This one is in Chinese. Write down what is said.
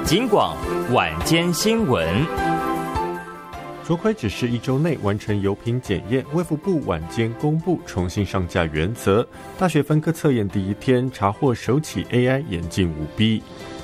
警广晚间新闻。 卓晖只是1周内完成油品检验，卫福部晚间公布重新上架原则。大学分科测验第一天查获首起 AI 眼镜舞弊。